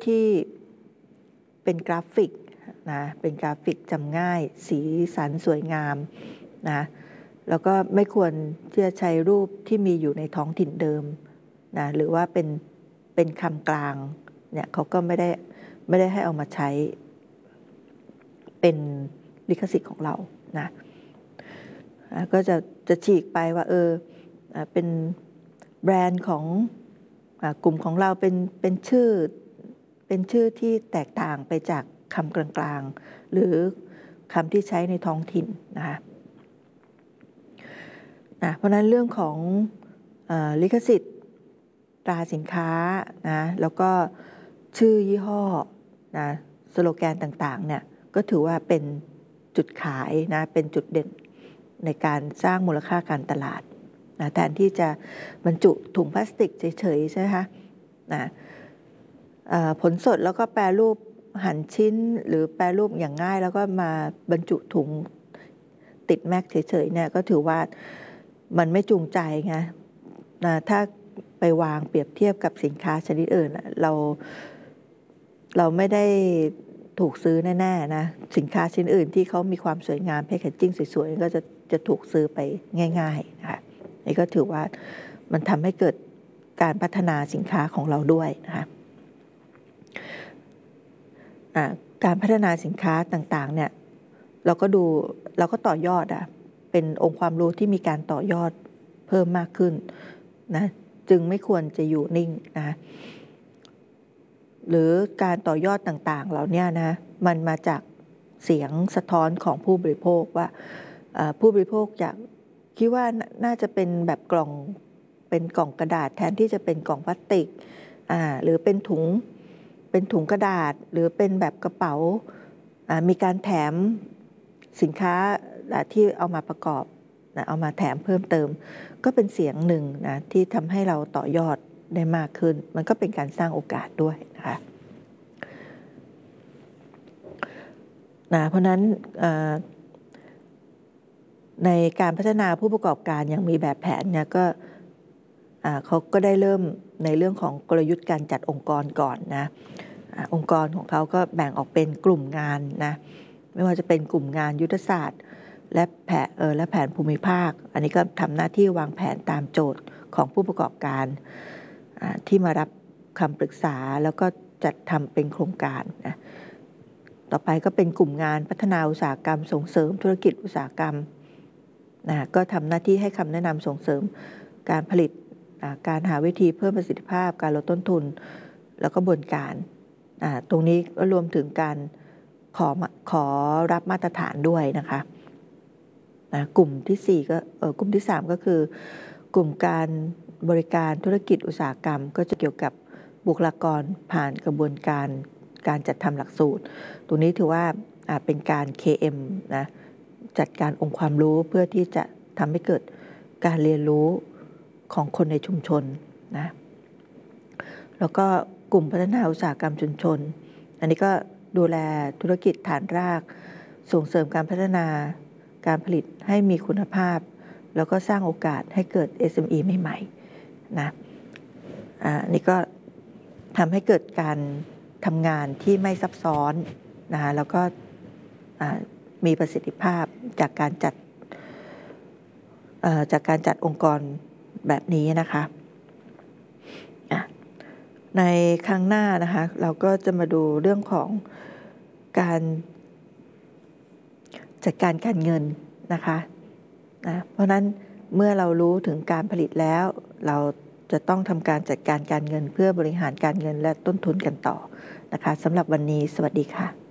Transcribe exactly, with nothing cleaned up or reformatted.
ที่เป็นกราฟิกนะเป็นกราฟิกจำง่ายสีสันสวยงามนะแล้วก็ไม่ควรที่จะใช้รูปที่มีอยู่ในท้องถิ่นเดิมนะหรือว่าเป็นเป็นคำกลางเนี่ยเขาก็ไม่ได้ไม่ได้ให้เอามาใช้เป็นลิขสิทธิ์ของเรานะก็จะจะฉีกไปว่าเออเป็นแบรนด์ของกลุ่มของเราเป็นเป็นชื่อเป็นชื่อที่แตกต่างไปจากคำกลางๆหรือคำที่ใช้ในท้องถิ่นนะคะนะเพราะนั้นเรื่องของลิขสิทธิ์ตราสินค้านะแล้วก็ชื่อยี่ห้อนะสโลแกนต่างๆเนี่ยก็ถือว่าเป็นจุดขายนะเป็นจุดเด่นในการสร้างมูลค่าการตลาดนะแทนที่จะบรรจุถุงพลาสติกเฉยๆใช่ไหมคะนะผลสดแล้วก็แปรรูปหั่นชิ้นหรือแปรรูปอย่างง่ายแล้วก็มาบรรจุถุงติดแม็กเฉยๆเนี่ยก็ถือว่ามันไม่จูงใจไงนะถ้าไปวางเปรียบเทียบกับสินค้าชนิดอื่นเราเราไม่ได้ถูกซื้อแน่ๆนะสินค้าชิ้นอื่นที่เขามีความสวยงามแพคเกจจิ้งสวยๆก็จะจะถูกซื้อไปง่ายๆนะคะนี่ก็ถือว่ามันทำให้เกิดการพัฒนาสินค้าของเราด้วยนะคะการพัฒนาสินค้าต่างๆเนี่ยเราก็ดูเราก็ต่อยอดอ่ะเป็นองค์ความรู้ที่มีการต่อยอดเพิ่มมากขึ้นนะจึงไม่ควรจะอยู่นิ่งนะหรือการต่อยอดต่างๆเหล่านี้นะมันมาจากเสียงสะท้อนของผู้บริโภคว่าผู้บริโภคอยากคิดว่าน่าจะเป็นแบบกล่องเป็นกล่องกระดาษแทนที่จะเป็นกล่องพลาสติกอ่าหรือเป็นถุงเป็นถุงกระดาษหรือเป็นแบบกระเป๋ามีการแถมสินค้าที่เอามาประกอบนะเอามาแถมเพิ่มเติมก็เป็นเสียงหนึ่งนะที่ทำให้เราต่อยอดได้มากขึ้นมันก็เป็นการสร้างโอกาสด้วยนะคะนะเพราะนั้นในการพัฒนาผู้ประกอบการอย่างมีแบบแผนเนี่ยก็เขาก็ได้เริ่มในเรื่องของกลยุทธ์การจัดองค์กรก่อนนะองค์กรของเขาก็แบ่งออกเป็นกลุ่มงานนะไม่ว่าจะเป็นกลุ่มงานยุทธศาสตร์และแผนเออและแผนภูมิภาคอันนี้ก็ทำหน้าที่วางแผนตามโจทย์ของผู้ประกอบการที่มารับคำปรึกษาแล้วก็จัดทำเป็นโครงการนะต่อไปก็เป็นกลุ่มงานพัฒนาอุตสาหกรรมส่งเสริมธุรกิจอุตสาหกรรมนะก็ทำหน้าที่ให้คำแนะนำส่งเสริมการผลิตการหาวิธีเพิ่มประสิทธิภาพการลดต้นทุนแล้วก็กระบวนการตรงนี้ก็รวมถึงการขอขอรับมาตรฐานด้วยนะคะกลุ่มที่สี่ก็เออกลุ่มที่สามก็คือกลุ่มการบริการธุรกิจอุตสาหกรรมก็จะเกี่ยวกับบุคลากรผ่านกระบวนการการจัดทำหลักสูตรตรงนี้ถือว่าเป็นการ เค เอ็ม นะจัดการองค์ความรู้เพื่อที่จะทำให้เกิดการเรียนรู้ของคนในชุมชนนะแล้วก็กลุ่มพัฒนาอุตสาหกรรมชุมชนอันนี้ก็ดูแลธุรกิจฐานรากส่งเสริมการพัฒนาการผลิตให้มีคุณภาพแล้วก็สร้างโอกาสให้เกิด เอส เอ็ม อี ใหม่ๆนะอ่านี่ก็ทำให้เกิดการทำงานที่ไม่ซับซ้อนนะคะแล้วก็มีประสิทธิภาพจากการจัดจากการจัดองค์กรแบบนี้นะคะในครั้งหน้านะคะเราก็จะมาดูเรื่องของการจัดการการเงินนะคะนะเพราะนั้นเมื่อเรารู้ถึงการผลิตแล้วเราจะต้องทำการจัดการการเงินเพื่อบริหารการเงินและต้นทุนกันต่อนะคะสำหรับวันนี้สวัสดีค่ะ